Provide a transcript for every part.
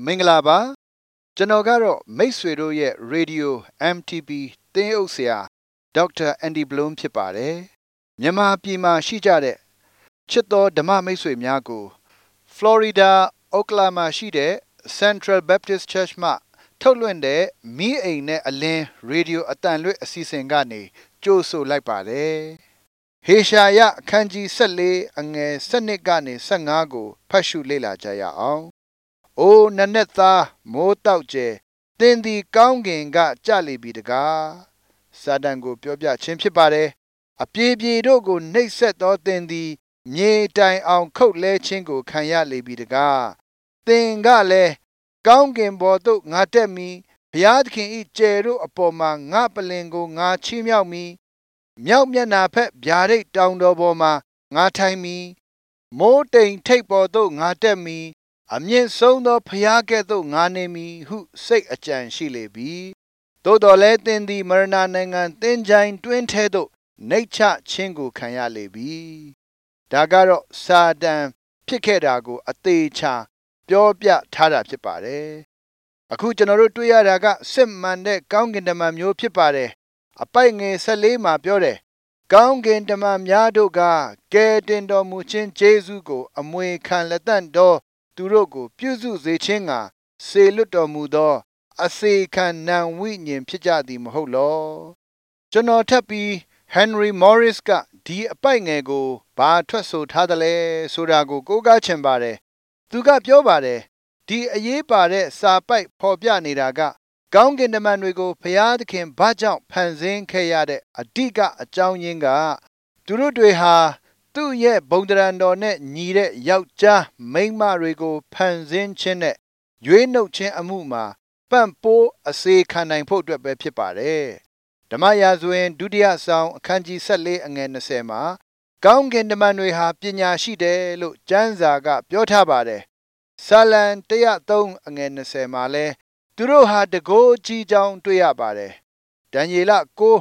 မင်္ဂလာပါကျွန်တော်ကတော့မိတ်ဆွေတို့ရဲ့ Radio MTB သင်းအုပ်ဆရာဒေါက်တာအန်ဒီဘလုံးဖြစ်ပါတယ်မြန်မာပြည်မှာရှိကြတဲ့ချစ်တော်ဓမ္မမိတ်ဆွေများကို Florida Oklahoma ရှိတဲ့ Central Baptist Church မှထုတ်လွှင့်တဲ့မီးအိမ်နဲ့အလင်း Radio အတန်လွှင့်အစီအစဉ်ကနေကြိုဆိုလိုက်ပါတယ်ဟေရှာယအခန်းကြီး14အငယ်7ကနေ15ကိုဖတ်ရှုလေ့လာကြရအောင်အိုနနက်သားမိုးတောက်ကျဲတင်းဒီကောင်းကင်ကကြလေပြီတကားစာတန်ကိုပြောပြခြင်းဖြစ်ပါတယ်အပြေပြေတို့ကိုနှိပ်စက်သောတင်းဒီမြေတိုင်အောင်ခုတ်လဲခြင်းကိုခံရလေပြီတကားတင်းကလည်းကောင်းကင်ဘော်သို့ငါတက်မီဘုရားသခင်ဤကျယ်တို့အပေါ်မှာငါပလင်ကိုငါချီးမြှောက်မီမြောက်မျက်နှာဖက်ဗျာဒိတ်တောင်တော်ပေါ်မှာငါထိုင်မီမိုးတိမ်ထိပ်ပေါ်သို့ငါတက်မီအမြင့်ဆုံးသောဖျားကဲ့သို့ငါနေမည်ဟုစိတ်အကြံရှိလေပြီသို့တော်လည်းသင်သည်မရဏနိုင်ငံသင်ချိုင်းတွင်းထဲသို့နှိပ်ချခြင်းကိုခံရလေပြီဒါကတော့စာတန်ဖြစ်ခဲ့တာကိုအသေးချာပြောပြထားတာဖြစ်ပါတယ်အခုကျွန်တော်တို့တွေ့ရတာကစစ်မှန်တဲ့ကောင်းကင်တမန်မျိုးဖြစ်ပါတယ်အပိုက်ငယ်14မှာပြောတယ်ကောင်းကင်တမန်များတို့ကကယ်တင်တော်မူခြင်းဂျေဇုကိုအမွေခံလက်တန့်တော်သူတို့ကိုပြုစုစေခြင်းကစေလွတ်တော်မူသောအစေခံနံဝိညာဉ်ဖြစ်ကြသည်မဟုတ်လောကျွန်တော်ထပ်ပြီး Henry Morris ကဒီအပိုက်ငယ်ကိုဘာထွက်ဆိုထားသလဲဆိုတာကိုကိုးကားချင်ပါတယ်သူကပြောပါတယ်ဒီအရေးပါတဲ့စာပိုက်ဖော်ပြနေတာကကောင်းကင်တမန်တွေကိုဘုရားသခင်ဘာကြောင့်ဖန်ဆင်းခဲ့ရတဲ့အဓိကအကြောင်းရင်းကသူတို့တွေဟာသူ့ရဲ့ဘုံတရံတော်နဲ့ညီတဲ့ယောက်ျားမိန်းမတွေကိုဖန်ဆင်းခြင်းနဲ့ရွေးနှုတ်ခြင်းအမှုမှာပံ့ပိုးအစေခံနိုင်ဖို့အတွက်ပဲဖြစ်ပါတယ်ဓမ္မရာဇဝင်ဒုတိယဆောင်အခန်းကြီး14အငယ်20မှာကောင်းကင်တမန်တွေဟာပညာရှိတယ်လို့ကျမ်းစာကပြောထားပါတယ်ဆာလံ103အငယ်20မှာလဲသူတို့ဟာတကိုးကြီးကြောင်းတွေ့ရပါတယ်ဒံယေလ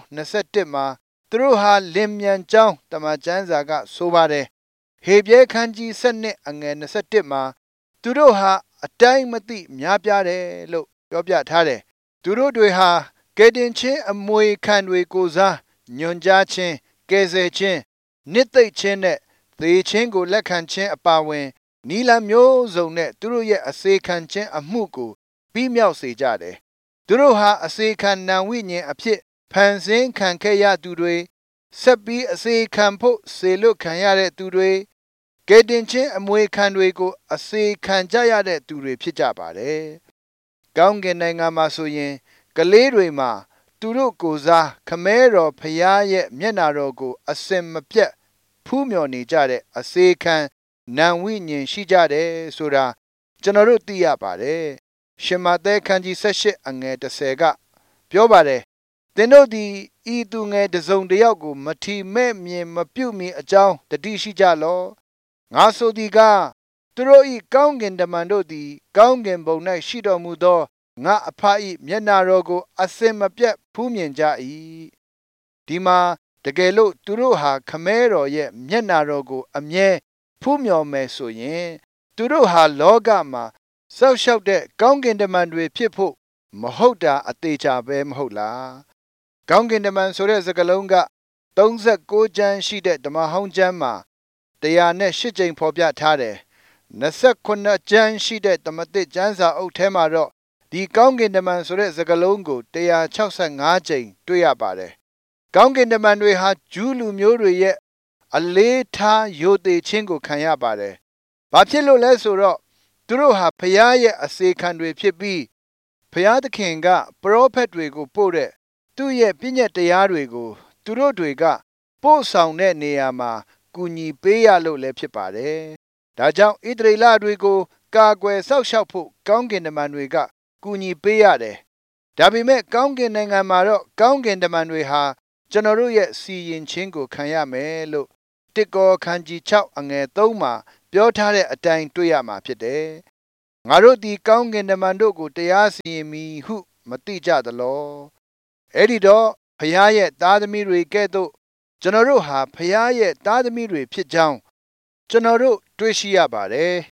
9:21မှာသူတို့ဟာလင်မြန်ကြောင်းတမန်ကျမ်းစာကဆိုပါတယ်ဟေပြဲခန်းကြီး7အငယ်21မှာသူတို့ဟာအတိုင်းမသိများပြားတယ်လို့ပြောပြထားတယ်သူတို့တွေဟာကယ်တင်ခြင်းအမွေခံတွေကိုစားညွန်ကြားခြင်းကယ်ဆယ်ခြင်းနှစ်သိမ့်ခြင်းနဲ့သေခြင်းကိုလက်ခံခြင်းအပါအဝင်နီလမျိုးစုံနဲ့သူတို့ရဲ့အစေခံခြင်းအမှုကိုပြီးမြောက်စေကြတယ်သူတို့ဟာအစေခံနံဝိညာဉ်အဖြစ်ဖန်ဆင်းခံခဲ့ရသူတွေဆက်ပြီးအစေခံဖို့စေလွတ်ခံရတဲ့သူတွေကယ်တင်ခြင်းအမွေခံတွေကိုအစေခံကြရတဲ့သူတွေဖြစ်ကြပါတယ်ကောင်းကင်နိုင်ငံမှာဆိုရင်ကလေးတွေမှာသူတို့ကိုယ်စားခမဲတော်ဖျားရဲ့မျက်နာတော်ကိုအစင်မပြတ်ဖူးမြော်နေကြတဲ့အစေခံနံဝိညာဉ်ရှိကြတယ်ဆိုတာကျွန်တော်တို့သိရပါတယ်ရှင်မဿဲခန်းကြီး18အငယ်10ကပြောပါတယ်သင်တို့သည်ဤသူငယ်တစ်စုံတစ်ယောက်ကိုမထီမဲ့မြင်မပြုတ်မီအကြောင်းတတိရှိကြလောငါဆိုသည်ကသူတို့ဤကောင်းကင်တမန်တို့သည်ကောင်းကင်ဘုံ၌ရှိတော်မူသောငါအဖဤမျက်နာတော်ကိုအစင်မပြတ်ဖူးမြင်ကြ၏ဒီမှာတကယ်လို့သူတို့ဟာခမဲတော်ရဲ့မျက်နာတော်ကိုအမြဲဖူးမြော်မယ်ဆိုရင်သူတို့ဟာလောကမှာစောက်ရှောက်တဲ့ကောင်းကင်တမန်တွေဖြစ်ဖို့မဟုတ်တာအသေးချာပဲမဟုတ်လားကောင်းကင်တမန်ဆိုတဲ့စကားလုံးက36ကျမ်းရှိတဲ့ဓမ္မဟောင်းကျမ်းမှာ108ကြိမ်ဖော်ပြထားတယ်29ကျမ်းရှိတဲ့သမသစ်ကျမ်းစာအုပ်ထဲမှာတော့ဒီကောင်းကင်တမန်ဆိုတဲ့စကားလုံးကို165ကြိမ်တွေ့ရပါတယ်ကောင်းကင်တမန်တွေဟာဂျူးလူမျိုးတွေရဲ့အလေးထားယိုသေးခြင်းကိုခံရပါတယ်ဘာဖြစ်လို့လဲဆိုတော့သူတို့ဟာဖျားရဲ့အစေခံတွေဖြစ်ပြီးဖျားသခင်ကပရောဖက်တွေကိုပို့တဲ့သူ့ရဲ့ပြည့်ညတ်တရားတွေကိုသူတို့တွေကပို့ဆောင်တဲ့နေရာမှာကူညီပေးရလို့လည်းဖြစ်ပါတယ်ဒါကြောင့်ဣသရေလတွေကိုကာကွယ်စောင့်ရှောက်ဖို့ကောင်းကင်တမန်တွေကကူညီပေးရတယ်ဒါပေမဲ့ကောင်းကင်နိုင်ငံမှာတော့ကောင်းကင်တမန်တွေဟာကျွန်တော်တို့ရဲ့စီရင်ခြင်းကိုခံရမယ်လို့တစ်ကောခန်းကြီး6အငယ်3မှာပြောထားတဲ့အတိုင်းတွေ့ရမှာဖြစ်တယ်ငါတို့ဒီကောင်းကင်တမန်တို့ကိုတရားစီရင်မည်ဟုမသိကြသလောအဲ့ဒီတော့ဖျားရဲ့သားသမီးတွေကဲ့သို့ကျွန်တော်တို့ဟာဖျားရဲ့သားသမီးတွေဖြစ်ကြောင်းကျွန်တော်တို့တွေ့ရှိရပါတယ်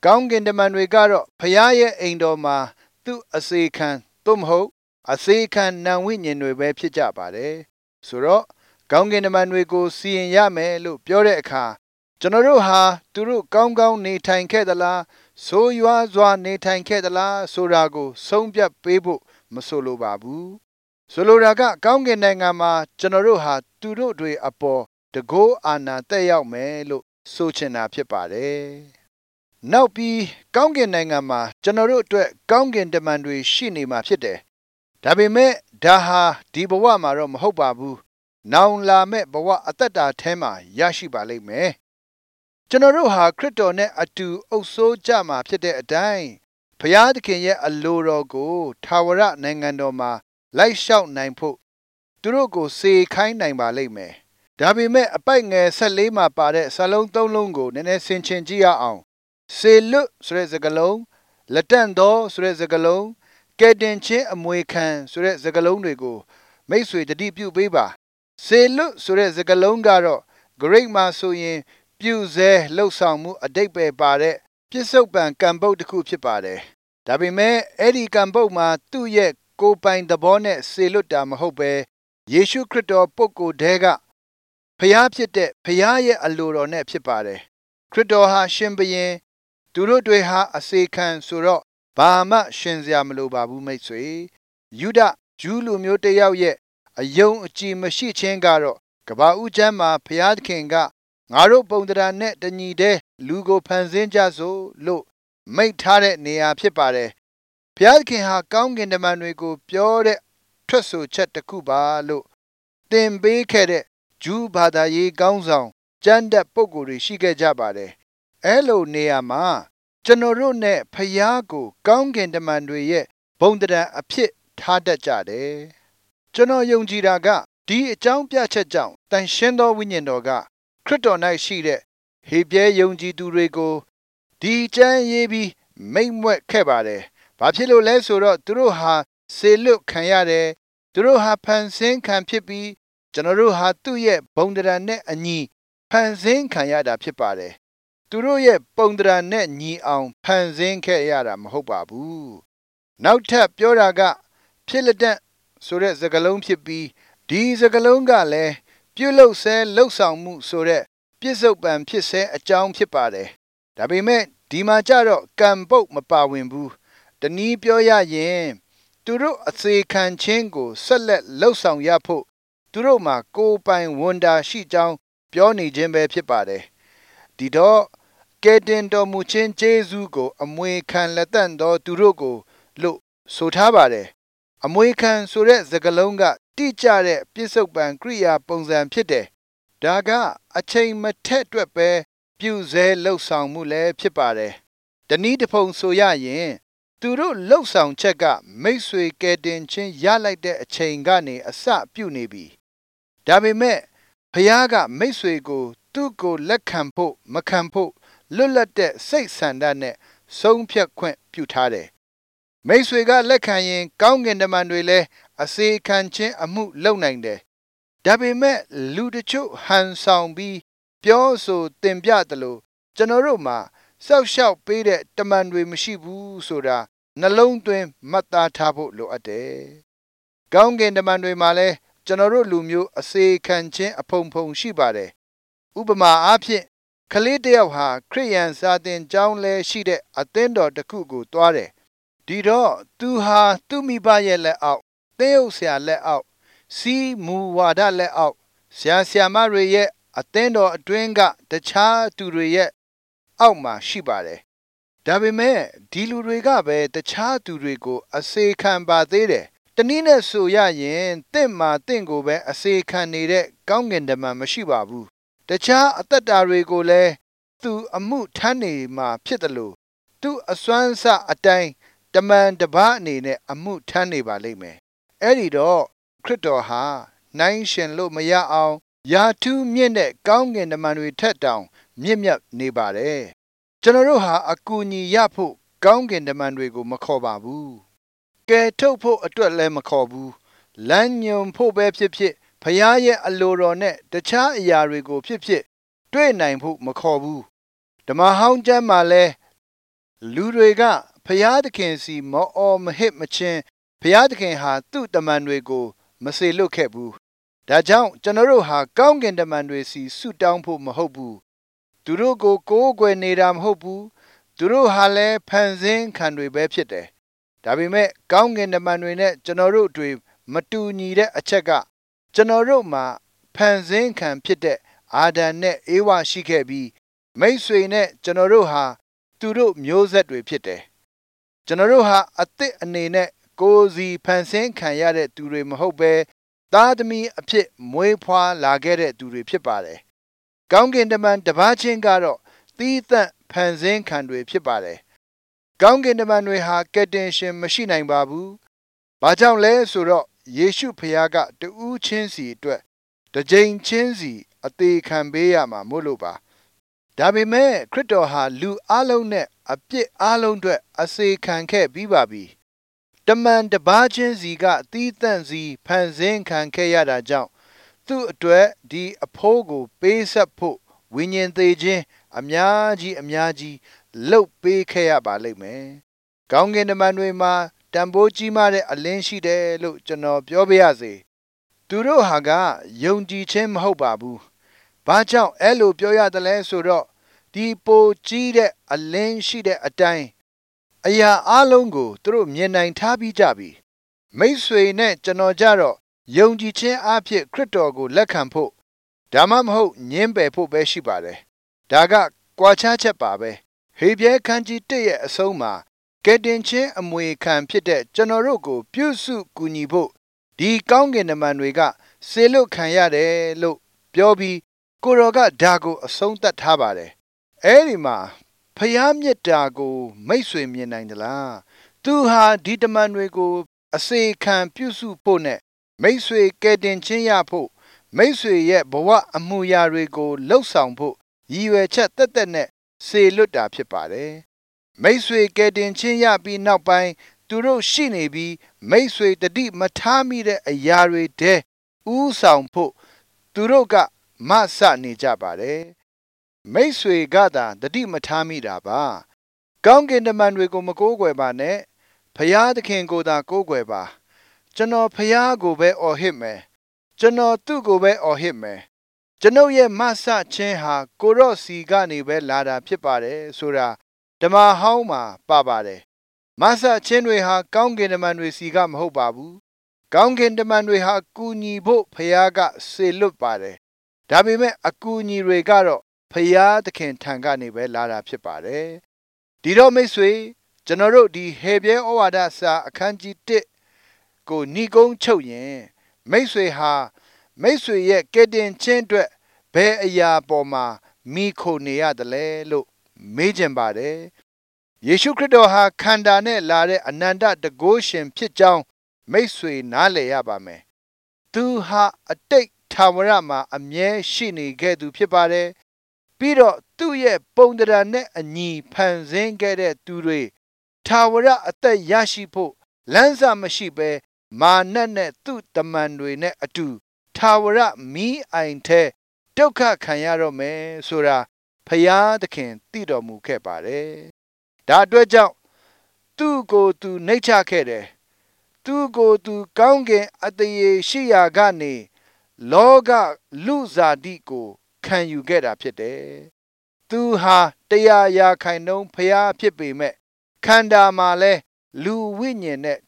ကောင်းကင်တမန်တွေကတော့ဖျားရဲ့အိမ်တော်မှာသူ့အစေခံသို့မဟုတ်အစေခံနံဝိညာဉ်တွေပဲဖြစ်ကြပါတယ်ဆိုတော့ကောင်းကင်တမန်တွေကိုစီရင်ရမယ်လို့ပြောတဲ့အခါကျွန်တော်တို့ဟာသူတို့ကောင်းကောင်းနေထိုင်ခဲ့သလားဆိုးရွားစွာနေထိုင်ခဲ့သလားဆိုတာကိုဆုံးဖြတ်ပေးဖို့မဆိုလိုပါဘူးဆိုလိုတာကကောင်းကင်နိုင်ငံမှာကျွန်တော်တို့ဟာသူတို့တွေအပေါ်တကောအာဏာတက်ရောက်မယ်လို့ဆိုချင်တာဖြစ်ပါတယ်နောက်ပြီးကောင်းကင်နိုင်ငံမှာကျွန်တော်တို့အတွက်ကောင်းကင်တမန်တွေရှိနေမှာဖြစ်တယ်ဒါပေမဲ့ဒါဟာဒီဘဝမှာတော့မဟုတ်ပါဘူးနောင်လာမဲ့ဘဝအသက်တာထဲမှာရရှိပါလိမ့်မယ်ကျွန်တော်တို့ဟာခရစ်တော်နဲ့အတူအုပ်စိုးကြမှာဖြစ်တဲ့အတိုင်းဘုရားသခင်ရဲ့အလိုတော်ကိုထာဝရနိုင်ငံတော်မှာလိုက်လျှောက်နိုင်ဖို့သူတို့ကိုစေခိုင်းနိုင်ပါလိမ့်မယ်ဒါပေမဲ့အပိုက်ငယ်14မှာပါတဲ့စာလုံး3လုံးကိုနည်းနည်းဆင်ခြင်ကြည့်ရအောင်စေလွတ်ဆိုတဲ့စကားလုံးလက်တန့်သောဆိုတဲ့စကားလုံးကဲတင်ချင်းအမွေခံဆိုတဲ့စကားလုံးတွေကိုမိတ်ဆွေတတိပြုပေးပါစေလွတ်ဆိုတဲ့စကားလုံးကတော့ Greek မှာဆိုရင်ပြုစဲလှုပ်ဆောင်မှုအဓိပ္ပာယ်ပါတဲ့ပြစ္ဆုတ်ပံကံပုတ်တစ်ခုဖြစ်ပါတယ်ဒါပေမဲ့အဲ့ဒီကံပုတ်မှာသူ့ရဲ့ကိုယ်ပိုင်သဘောနဲ့စေလွတ်တာမဟုတ်ပဲယေရှုခရစ်တော်ပုဂ္ဂိုလ်တည်းကဖျားဖြစ်တဲ့ဖျားရဲ့အလိုတော်နဲ့ဖြစ်ပါတယ်ခရစ်တော်ဟာရှင်ဘုရင်သူတို့တွေဟာအစေခံဆိုတော့ဘာမှရှင်စရာမလိုပါဘူးမိတ်ဆွေယူဒဂျူးလူမျိုးတစ်ယောက်ရဲ့အယုံအကြည်မရှိခြင်းကတော့ကဘာဦးကျမ်းမှာဘုရားသခင်ကငါတို့ပုံတရားနဲ့တညီတဲ့လူကိုဖန်ဆင်းကြစို့လို့မိန့်ထားတဲ့နေရာဖြစ်ပါတယ်ဘုရားသခင်ဟာကောင်းကင်တမန်တွေကိုပြောတဲ့ထွက်ဆိုချက်တစ်ခုပါလို့သင်ပေးခဲ့တဲ့ဂျူးဘာသာရေးကောင်းဆောင်ကျမ်းတက်ပုဂ္ဂိုလ်တွေရှိခဲ့ကြပါတယ်အဲလိုနေရာမှာကျွန်တော်တို့နဲ့ဖျားကိုကောင်းကင်တမန်တွေရဲ့ဘုံတရားအဖြစ်ထားတတ်ကြတယ်ကျွန်တော်ယုံကြည်တာကဒီအကြောင်းပြချက်ကြောင့်တန်ရှင်းသောဝိညာဉ်တော်ကခရစ်တော်၌ရှိတဲ့ဟေပြဲယုံကြည်သူတွေကိုဒီကျမ်းရေးပြီးမိန့်မွက်ခဲ့ပါတယ်ဘာဖြစ်လို့လဲဆိုတော့သူတို့ဟာစေလွတ်ခံရတယ်သူတို့ဟာဖန်ဆင်းခံဖြစ်ပြီးကျွန်တော်တို့ဟာသူ့ရဲ့ဘုံတရားနဲ့အညီဖန်ဆင်းခံရတာဖြစ်ပါတယ်သူတို့ရဲ့ပုံတရားနဲ့ညီအောင်ဖန်ဆင်းခဲ့ရတာမဟုတ်ပါဘူးနောက်ထပ်ပြောတာကဖြစ်လက်တန့်ဆိုတဲ့စကားလုံးဖြစ်ပြီးဒီစကားလုံးကလည်းပြုလုပ်ဆဲလှုပ်ဆောင်မှုဆိုတဲ့ပြစ္ဆုတ်ပံဖြစ်ဆဲအကြောင်းဖြစ်ပါတယ်ဒါပေမဲ့ဒီမှာကြတော့ကံပုတ်မပါဝင်ဘူးတနည်းပြောရရင်သူတို့အစေခံခြင်းကိုဆက်လက်လှုပ်ဆောင်ရဖို့သူတို့မှာကိုယ်ပိုင်ဝန်တာရှိကြောင်းပြောနေခြင်းပဲဖြစ်ပါတယ်ဒီတော့ကဲတင်တော်မူခြင်းကျေးဇူးကိုအမွေခံလက်တန့်သောသူတို့ကိုလို့ဆိုထားပါတယ်အမွေခံဆိုတဲ့စကားလုံးကတိကျတဲ့ပြစ္ဆုတ်ပံကရိယာပုံစံဖြစ်တယ်ဒါကအချိန်မထက်အတွက်ပဲပြုစဲလှုပ်ဆောင်မှုလည်းဖြစ်ပါတယ်တနည်းတစ်ပုံဆိုရရင်သူတို့လှုပ်ဆောင်ချက်ကမိတ်ဆွေကဲတင်ချင်းရလိုက်တဲ့အချိန်ကနေအစပြုနေပြီဒါပေမဲ့ဘုရားကမိတ်ဆွေကိုသူ့ကိုလက်ခံဖို့မခံဖို့လွတ်လပ်တဲ့စိတ်ဆန္ဒနဲ့ဆုံးဖြတ်ခွင့်ပြုထားတယ်မိတ်ဆွေကလက်ခံရင်ကောင်းကင်တမန်တွေလည်းအစေခံခြင်းအမှုလုပ်နိုင်တယ်ဒါပေမဲ့လူတချို့ဟန်ဆောင်ပြီးပြောဆိုတင်ပြတယ်လို့ကျွန်တော်တို့မှာစောက်ရှောက်ပေးတဲ့တမန်တွေမရှိဘူးဆိုတာနှလုံးသွင်းမှတ်သားထားဖို့လိုအပ်တယ်ကောင်းကင်တမန်တွေမှာလည်းကျွန်တော်တို့လူမျိုးအစေခံခြင်းအဖုံဖုံရှိပါတယ်ဥပမာအားဖြင့်ကလေးတစ်ယောက်ဟာခရိယန်စာသင်ကျောင်းလဲရှိတဲ့အသင်းတော်တစ်ခုကိုတွားတယ်ဒီတော့သူဟာသူ့မိဘရဲ့လက်အောက်သင်းအုပ်ဆရာလက်အောက်စီးမူဝါဒလက်အောက်ဆရာဆရာမတွေရဲ့အသင်းတော်အတွင်းကတခြားသူတွေရဲ့အောက်မှာရှိပါတယ်ဒါပေမဲ့ဒီလူတွေကပဲတခြားသူတွေကိုအစေခံပါသေးတယ်တနည်းနဲ့ဆိုရရင်တင့်မှာတင့်ကိုပဲအစေခံနေတဲ့ကောင်းကင်တမန်မရှိပါဘူးတခြားအသက်တာတွေကိုလည်းသူအမှုထမ်းနေမှာဖြစ်တယ်လို့သူအစွမ်းစအတိုင်းတမန်တပါးအနေနဲ့အမှုထမ်းနေပါလိမ့်မယ်အဲ့ဒီတော့ခရစ်တော်ဟာနိုင်ရှင်လို့မရအောင်ယာထူးမြင့်တဲ့ကောင်းကင်တမန်တွေထက်တောင်မြင့်မြတ်နေပါတယ်ကျွန်တော်တို့ဟာအကူအညီရဖို့ကောင်းကင်တမန်တွေကိုမခေါ်ပါဘူးကယ်ထုတ်ဖို့အတွက်လည်းမခေါ်ဘူးလမ်းညွှန်ဖို့ပဲဖြစ်ဖြစ်ဖခင်ရဲ့အလိုတော်နဲ့တခြားအရာတွေကိုဖြစ်ဖြစ်တွေ့နိုင်ဖို့မခေါ်ဘူးဓမ္မဟောင်းကျမ်းမှာလဲလူတွေကဖျားသခင်စီမအော်မဟစ်မချင်းဖျားသခင်ဟာသူ့တမန်တွေကိုမစေလွတ်ခဲ့ဘူးဒါကြောင့်ကျွန်တော်တို့ဟာကောင်းကင်တမန်တွေစီဆုတောင်းဖို့မဟုတ်ဘူးသူတို့ကိုကိုးကွယ်နေတာမဟုတ်ဘူးသူတို့ဟာလည်းဖန်ဆင်းခံတွေပဲဖြစ်တယ်ဒါပေမဲ့ကောင်းကင်တမန်တွေနဲ့ကျွန်တော်တို့တွေမတူညီတဲ့အချက်ကကျွန်တော်တို့မှာဖန်ဆင်းခံဖြစ်တဲ့အာဒံနဲ့အေဝါရှိခဲ့ပြီးမိတ်ဆွေနဲ့ကျွန်တော်တို့ဟာသူတို့မျိုးဆက်တွေဖြစ်တယ်ကျွန်တော်တို့ဟာအသစ်အနေနဲ့ကိုယ်စီဖန်ဆင်းခံရတဲ့သူတွေမဟုတ်ပဲသားသမီးအဖြစ်မွေးဖွားလာခဲ့တဲ့သူတွေဖြစ်ပါတယ်ကောင်းကင်တမန်တစ်ပါးချင်းကတော့သီးသန့်ဖန်ဆင်းခံတွေဖြစ်ပါတယ်ကောင်းကင်တမန်တွေဟာကယ်တင်ရှင်မရှိနိုင်ပါဘူးဘာကြောင့်လဲဆိုတော့ယေရှုဖခင်ကတူးချင်းစီအတွက်တစ်ကြိမ်ချင်းစီအသေးခံပေးရမှာမို့လို့ပါဒါပေမဲ့ခရစ်တော်ဟာလူအလုံးနဲ့အပြစ်အလုံးအတွက်အစေခံခဲ့ပြီးပါပြီတမန်တစ်ပါးချင်းစီကသီးသန့်စီဖန်ဆင်းခံခဲ့ရတာကြောင့်သူ့အတွက်ဒီအဖိုးကိုပေးဆက်ဖို့ဝိညာဉ်သေးခြင်းအများကြီးလှုပ်ပေးခဲ့ရပါလိမ့်မယ်။ကောင်းကင်တမန်တွေမှာတန်ဖိုးကြီးမားတဲ့အလင်းရှိတယ်လို့ကျွန်တော်ပြောပြရစေ။သူတို့ဟာကယုံကြည်ခြင်းမဟုတ်ပါဘူး။ဘာကြောင့်အဲ့လိုပြောရတယ်လဲဆိုတော့ဒီပိုကြီးတဲ့အလင်းရှိတဲ့အတိုင်းအရာအလုံးကိုသူတို့မြင်နိုင်ထားပြီးကြပြီ။မိတ်ဆွေနဲ့ကျွန်တော်ကြတော့ယုံကြည်ခြင်းအဖြစ်ခရစ်တော်ကိုလက်ခံဖို့ဒါမှမဟုတ်ညှင်းပယ်ဖို့ပဲရှိပါတယ်။ဒါကကွာခြားချက်ပါပဲ။ဟေဘရဲခန်းကြီး1ရဲ့အဆုံးမှာကယ်တင်ခြင်းအမွေခံဖြစ်တဲ့ကျွန်တော်တို့ကိုပြုစုကူညီဖို့ဒီကောင်းကင်တမန်တွေကစေလွတ်ခံရတယ်လို့ပြောပြီးကိုတော်ကဒါကိုအဆုံးသတ်ထားပါတယ်။အဲဒီမှာဖျားမြတ်တာကိုမိတ်ဆွေမြင်နိုင်သလား။သူဟာဒီတမန်တွေကိုအစေခံပြုစုဖို့နဲ့မိတ်ဆွေကယ်တင်ခြင်းရဖို့မိတ်ဆွေရဲ့ဘဝအမှုရာတွေကိုလှုပ်ဆောင်ဖို့ရည်ရွယ်ချက်တက်နဲ့စေလွတ်တာဖြစ်ပါတယ်။မိတ်ဆွေကယ်တင်ခြင်းရပြီးနောက်ပိုင်းသူတို့ရှိနေပြီးမိတ်ဆွေတတိမထားမိတဲ့အရာတွေတဲဥဆောင်ဖို့သူတို့ကမဆနေကြပါတယ်။မိတ်ဆွေကသာတတိမထားမိတာပါ။ကောင်းကင်တမန်တွေကိုမကိုးကွယ်ပါနဲ့ဖျားသခင်ကိုသာကိုးကွယ်ပါကျွန်တော်ဖျားကိုပဲအော်ဟစ်မယ်ကျွန်တော်သူ့ကိုပဲအော်ဟစ်မယ်ကျွန်ုပ်ရဲ့မဆချင်းဟာကိုရော့စီကနေပဲလာတာဖြစ်ပါတယ်ဆိုတာဓမ္မဟောင်းမှာပါပါတယ်မဆချင်းတွေဟာကောင်းကင်တမန်တွေစီကမဟုတ်ပါဘူးကောင်းကင်တမန်တွေဟာကူညီဖို့ဖျားကစေလွတ်ပါတယ်ဒါပေမဲ့အကူအညီတွေကတော့ဖျားသခင်ထံကနေပဲလာတာဖြစ်ပါတယ်ဒီတော့မိတ်ဆွေကျွန်တော်တို့ဒီဟေဘရဲဩဝါဒစာအခန်းကြီး1ကိုညီကုန်းချုပ်ရင်မိတ်ဆွေဟာမိတ်ဆွေရဲ့ကယ်တင်ခြင်းအတွက်ဘယ်အရာပေါ်မှာမိခိုနေရတယ်လဲလို့မေးချင်ပါတယ်ယေရှုခရစ်တော်ဟာခန္ဓာနဲ့လာတဲ့အနန္တတကုရှင်ဖြစ်ကြောင်းမိတ်ဆွေနားလည်ရပါမယ်သူဟာအတိတ်ထာဝရမှာအမြဲရှိနေခဲ့သူဖြစ်ပါတယ်ပြီးတော့သူ့ရဲ့ပုံသဏ္ဍာန်နဲ့အညီဖန်ဆင်းခဲ့တဲ့သူတွေထာဝရအသက်ရရှိဖို့လမ်းစာမရှိဘဲမာနနဲ့သူ့တမန်တွေနဲ့အတူထာဝရမီးအိုင်ထဲဒုက္ခခံရတော့မယ်ဆိုတာဖယားသခင်သိတော်မူခဲ့ပါတယ်။ဒါအတွက်ကြောင့်သူ့ကိုယ်သူနှိမ့်ချခဲ့တယ်။သူ့ကိုယ်သူကောင်းကင်အတရေရှိရာကနေလောကလူစားတိကိုခံယူခဲ့တာဖြစ်တယ်။သူဟာ100%ဖယားဖြစ်ပေမဲ့ခန္ဓာမှာလဲလူဝိညာဉ်နဲ့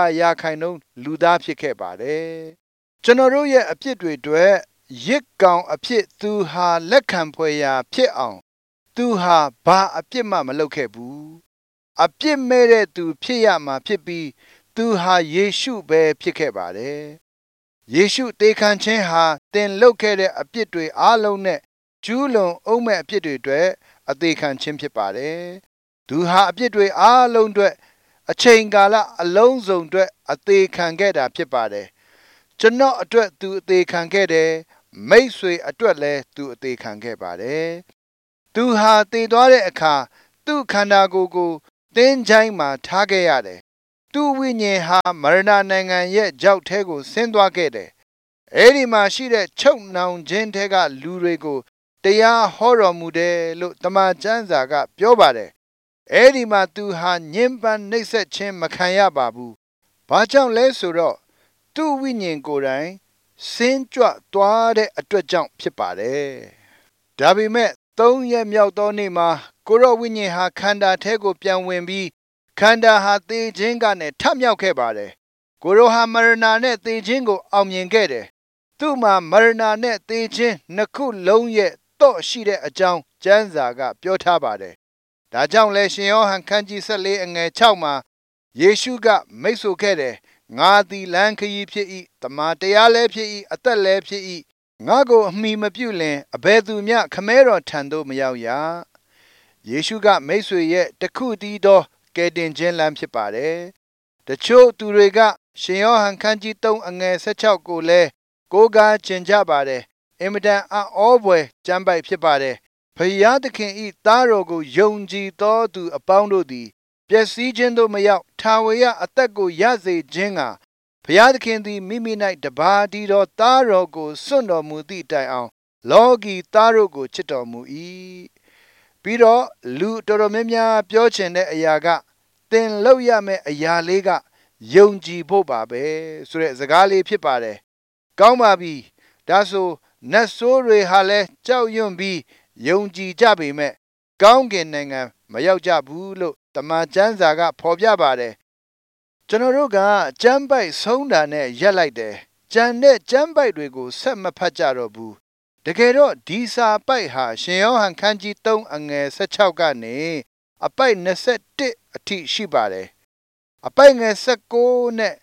100%လူသားဖြစ်ခဲ့ပါတယ်။ကျွန်တော်တို့ရဲ့အဖြစ်တွေအတွက်ရစ်ကောင်အဖြစ်သူဟာလက်ခံဖွယ်ရာဖြစ်အောင်သူဟာဘာအပြစ်မှမလုပ်ခဲ့ဘူး။အပြစ်မဲ့တဲ့သူဖြစ်ရမှာဖြစ်ပြီးသူဟာယေရှုပဲဖြစ်ခဲ့ပါတယ်။ယေရှုတေခံခြင်းဟာတင်လုပ်ခဲ့တဲ့အပြစ်တွေအားလုံးနဲ့ကျူးလွန်အောင်မဲ့အပြစ်တွေအတွက်အသေးခံခြင်းဖြစ်ပါတယ်။သူဟာအပြစ်တွေအားလုံးအတွက်အချိန်ကာလအလုံးစုံအတွက်အသေးခံခဲ့တာဖြစ်ပါတယ်ကျွန်တော်အတွက်သူအသေးခံခဲ့တယ်မိတ်ဆွေအတွက်လည်းသူအသေးခံခဲ့ပါတယ်သူဟာတည်သွားတဲ့အခါသူ့ခန္ဓာကိုယ်ကိုတင်းချိုင်းမှာထားခဲ့ရတယ်သူ့ဝိညာဉ်ဟာမရဏနိုင်ငံရဲ့ကြောက်ထဲကိုဆင်းသွားခဲ့တယ်အဲဒီမှာရှိတဲ့ချုပ်နှောင်ခြင်းထဲကလူတွေကိုတရားဟောတော်မူတယ်လို့တမန်ကျမ်းစာကပြောပါတယ်အဲ့ဒီမှာသူဟာညှဉ်းပန်းနှိပ်စက်ခြင်းမခံရပါဘူး။ဘာကြောင့်လဲဆိုတော့သူ့ဝိညာဉ်ကိုယ်တိုင်စင်းကြွသွားတဲ့အတွက်ကြောင့်ဖြစ်ပါတယ်။ဒါပေမဲ့3 ရက်မြောက်သောနေ့မှာကိုရောဝိညာဉ်ဟာခန္ဓာထဲကိုပြန်ဝင်ပြီးခန္ဓာဟာသေခြင်းကနေထမြောက်ခဲ့ပါတယ်။ကိုရောဟာမရဏနဲ့သေခြင်းကိုအောင်မြင်ခဲ့တယ်။သူ့မှာမရဏနဲ့သေခြင်းနှစ်ခုလုံးရဲ့တော့ရှိတဲ့အကြောင်းကျမ်းစာကပြောထားပါတယ်။ဒါကြောင့်လဲရှင်ယောဟန်ခန်းကြီး14အငယ်6မှာယေရှုကမိတ်ဆိုခဲ့တယ်။ငါသည်လမ်းခရီးဖြစ်၏တမန်တရားလည်းဖြစ်၏အသက်လည်းဖြစ်၏ငါကိုအမိမပြုလင်အဘယ်သူမျှခမဲတော်ထံသို့မရောက်ရ။ယေရှုကမိတ်ဆွေရဲ့တခုတည်းသောကယ်တင်ခြင်းလမ်းဖြစ်ပါတယ်။တချို့သူတွေကရှင်ယောဟန်ခန်းကြီး3အငယ်16ကိုလည်းကိုးကားကျင်ကြပါတယ်။အင်မတန်အံ့ဩဖွယ်ကျမ်းပိုက်ဖြစ်ပါတယ်။ဖယားသခင်၏သားတော်ကိုယုံကြည်သောသူအပေါင်းတို့သည်ပျက်စီးခြင်းသို့မရောက်ထာဝရအသက်ကိုရစေခြင်းကဘုရားသခင်သည်မိမိ၌တပါးတည်းသောသားတော်ကိုစွန့်တော်မူသည့်တိုင်အောင်လောကီသားတို့ကိုချစ်တော်မူ၏ပြီးတော့လူတော်တော်များများပြောချင်တဲ့အရာကသင်လုပ်ရမယ့်အရာလေးကယုံကြည်ဖို့ပါပဲဆိုတဲ့စကားလေးဖြစ်ပါတယ်ကောင်းပါပြီဒါဆိုနတ်ဆိုးတွေဟာလည်းကြောက်ရွံ့ပြီးယုံကြည်ကြပေမဲ့ကောင်းကင်နိုင်ငံမရောက်ကြဘူးလို့တမန်ကျမ်းစာကဖော်ပြပါတယ်ကျွန်တော်တို့ကကျမ်းပိုက်ဆုံးတာနဲ့ရက်လိုက်တယ်ကျန်တဲ့ကျမ်းပိုက်တွေကိုဆက်မဖတ်ကြတော့ဘူးတကယ်တော့ဒီစာပိုက်ဟာရှင်ယောဟန်ခန်းကြီး3အငယ်16ကနေအပိုက်21အထိရှိပါတယ်အပိုက်ငယ်19နဲ့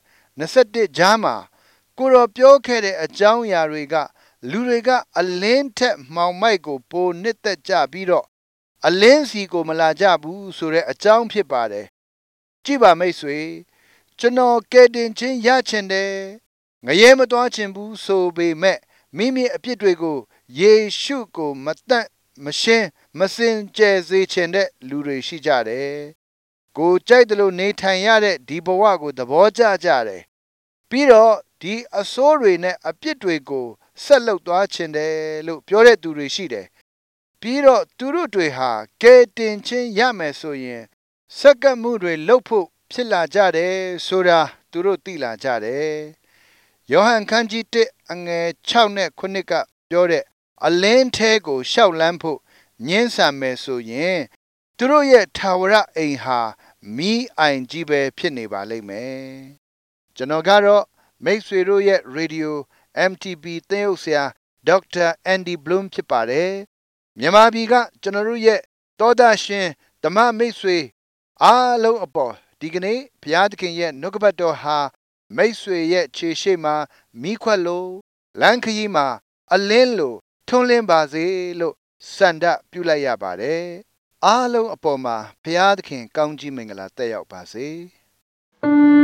21ကြားမှာကိုရောပြောခဲ့တဲ့အကြောင်းအရာတွေကလူတွေကအလင်းထက်မှောင်မိုက်ကိုပိုနှစ်သက်ကြပြီးတော့အလင်းစီကိုမလာကြဘူးဆိုတဲ့အကြောင်းဖြစ်ပါတယ်ကြည့်ပါမိတ်ဆွေကျွန်တော်ကယ်တင်ခြင်းရချင်တယ်ငရဲမသွားချင်ဘူးဆိုပေမဲ့မိမိအပြစ်တွေကိုယေရှုကိုမတတ်မရှင်းမစင်ကြယ်စေချင်တဲ့လူတွေရှိကြတယ်ကိုကြိုက်တယ်လို့နေထိုင်ရတဲ့ဒီဘဝကိုသဘောကျကြတယ်ပြီးတော့ဒီအဆိုးတွေနဲ့အပြစ်တွေကိုဆက်လုပ်သွားချင်တယ်လို့ပြောတဲ့သူတွေရှိတယ်ပြီးတော့သူတို့တွေဟာကယ်တင်ခြင်းရမယ်ဆိုရင်စက္ကန့်မှုတွေလုပ်ဖို့ဖြစ်လာကြတယ်ဆိုတာသူတို့သိလာကြတယ်ယောဟန်ခန်းကြီး1အငယ်6နဲ့9ကပြောတဲ့အလင်းထဲကိုရှောက်လန်းဖို့ညှင်းဆန်မယ်ဆိုရင်သူတို့ရဲ့ထာဝရအိမ်ဟာမီးအိုင်ကြီးပဲဖြစ်နေပါလိမ့်မယ်ကျွန်တော်ကတော့မိတ်ဆွေတို့ရဲ့ရေဒီယို MTB သင်းအုပ်ဆရာဒေါက်တာအန်ဒီဘလုံဖြစ်ပါတယ်မြန်မာပြည်ကကျွန်တော်တို့ရဲ့သောတာရှင်ဓမ္မမိတ်ဆွေအားလုံးအပေါ်ဒီကနေ့ဘုရားသခင်ရဲ့နှုတ်ကပတ်တော်ဟာမိတ်ဆွေရဲ့ခြေရှိမှမိခွက်လို့လမ်းခရီးမှာအလင်းလို့ထွန်းလင်းပါစေလို့စန္ဒပြုလိုက်ရပါတယ်အားလုံးအပေါ်မှာဘုရားသခင်ကောင်းကြီးမင်္ဂလာတက်ရောက်ပါစေ